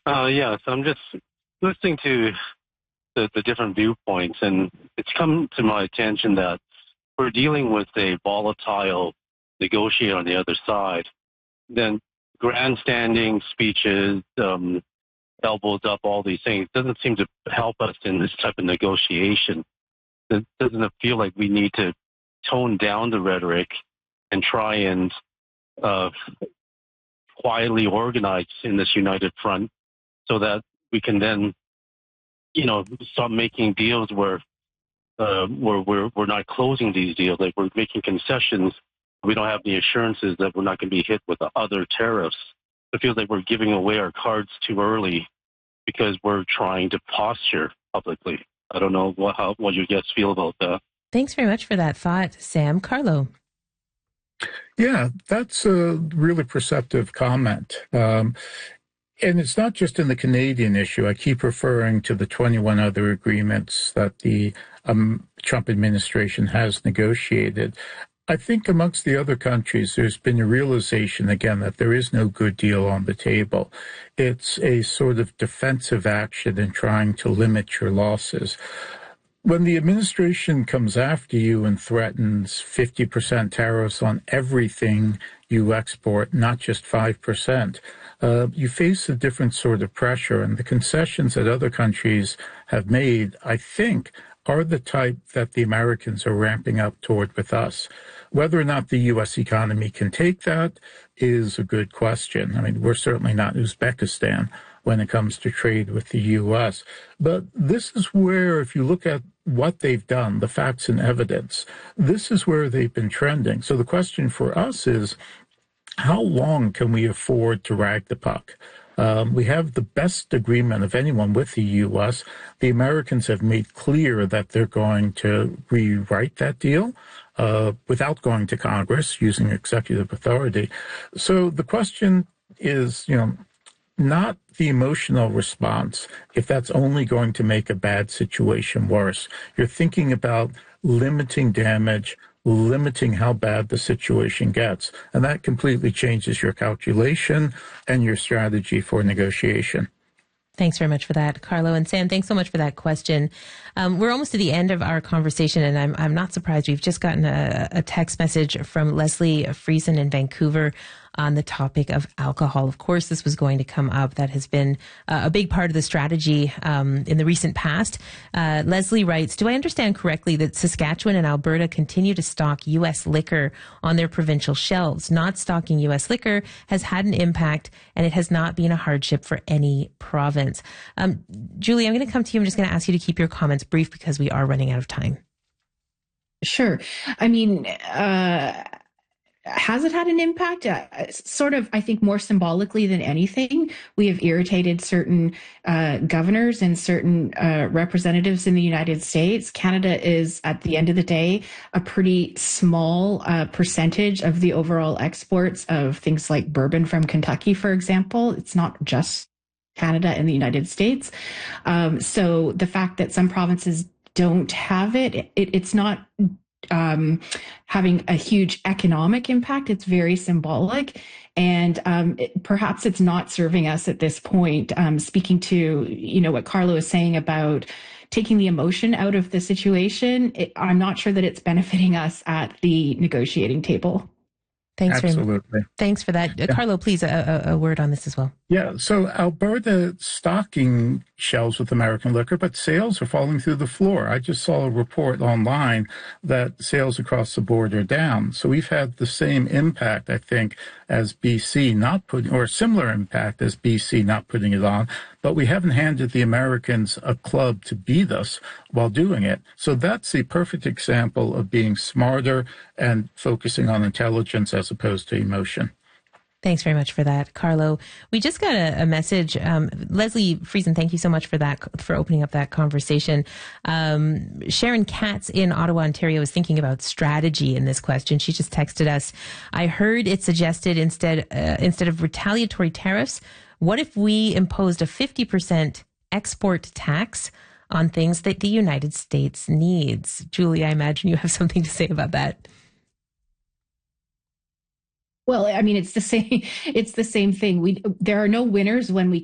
Yeah, so I'm just listening to the different viewpoints, and it's come to my attention that we're dealing with a volatile negotiator on the other side. Then grandstanding speeches, elbows up, all these things doesn't seem to help us in this type of negotiation. It doesn't feel like we need to tone down the rhetoric and try and uh, quietly organize in this united front so that we can then, start making deals where we're not closing these deals, like we're making concessions. We don't have the assurances that we're not going to be hit with the other tariffs. It feels like we're giving away our cards too early because we're trying to posture publicly. I don't know what your guests feel about that. Thanks very much for that thought, Sam. Carlo. Yeah, that's a really perceptive comment. And it's not just in the Canadian issue. I keep referring to the 21 other agreements that the Trump administration has negotiated. I think amongst the other countries, there's been a realization, again, that there is no good deal on the table. It's a sort of defensive action in trying to limit your losses. When the administration comes after you and threatens 50% tariffs on everything you export, not just 5%, you face a different sort of pressure. And the concessions that other countries have made, I think, are the type that the Americans are ramping up toward with us. Whether or not the U.S. economy can take that is a good question. I mean, we're certainly not Uzbekistan when it comes to trade with the U.S. But this is where, if you look at what they've done, the facts and evidence, this is where they've been trending. So the question for us is, how long can we afford to rag the puck? We have the best agreement of anyone with the U.S. The Americans have made clear that they're going to rewrite that deal without going to Congress, using executive authority. So the question is, not the emotional response, if that's only going to make a bad situation worse. You're thinking about limiting damage, limiting how bad the situation gets. And that completely changes your calculation and your strategy for negotiation. Thanks very much for that, Carlo. And Sam, thanks so much for that question. We're almost to the end of our conversation, and I'm not surprised. We've just gotten a text message from Leslie Friesen in Vancouver on the topic of alcohol. Of course, this was going to come up. That has been a big part of the strategy in the recent past. Leslie writes, do I understand correctly that Saskatchewan and Alberta continue to stock U.S. liquor on their provincial shelves? Not stocking U.S. liquor has had an impact, and it has not been a hardship for any province. Julie, I'm going to come to you. I'm just going to ask you to keep your comments brief because we are running out of time. Sure. I mean, has it had an impact? Sort of, I think, more symbolically than anything. We have irritated certain governors and certain representatives in the United States. Canada is, at the end of the day, a pretty small percentage of the overall exports of things like bourbon from Kentucky, for example. It's not just Canada and the United States. So the fact that some provinces don't have it's not having a huge economic impact. It's very symbolic. And perhaps it's not serving us at this point. Speaking to, what Carlo is saying about taking the emotion out of the situation, I'm not sure that it's benefiting us at the negotiating table. Thanks Absolutely. Thanks for that. Yeah. Carlo, please, a word on this as well. Yeah, so Alberta stocking shelves with American liquor, but sales are falling through the floor. I just saw a report online that sales across the board are down. So we've had the same impact, I think, as BC not putting, or similar impact as BC not putting it on, but we haven't handed the Americans a club to beat us while doing it. So that's a perfect example of being smarter and focusing on intelligence as opposed to emotion. Thanks very much for that, Carlo. We just got a message. Leslie Friesen, thank you so much for that, for opening up that conversation. Sharon Katz in Ottawa, Ontario is thinking about strategy in this question. She just texted us. I heard it suggested instead of retaliatory tariffs, what if we imposed a 50% export tax on things that the United States needs? Julie, I imagine you have something to say about that. Well, I mean, it's the same thing. There are no winners when we